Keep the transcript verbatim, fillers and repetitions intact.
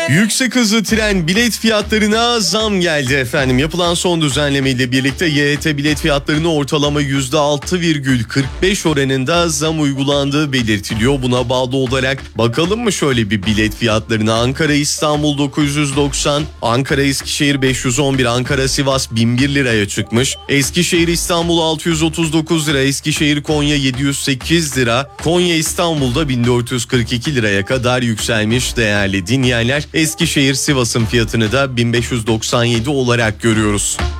Yüksek hızlı tren bilet fiyatlarına zam geldi efendim. Yapılan son düzenleme ile birlikte Y H T bilet fiyatlarına ortalama yüzde altı virgül kırk beş oranında zam uygulandığı belirtiliyor. Buna bağlı olarak bakalım mı şöyle bir bilet fiyatlarına? Ankara İstanbul dokuz yüz doksan, Ankara Eskişehir beş yüz on bir, Ankara Sivas bin bir liraya çıkmış. Eskişehir İstanbul altı yüz otuz dokuz lira, Eskişehir Konya yedi yüz sekiz lira, Konya İstanbul'da bin dört yüz kırk iki liraya kadar yükselmiş değerli dinleyenler. Eskişehir Sivas'ın fiyatını da bin beş yüz doksan yedi olarak görüyoruz.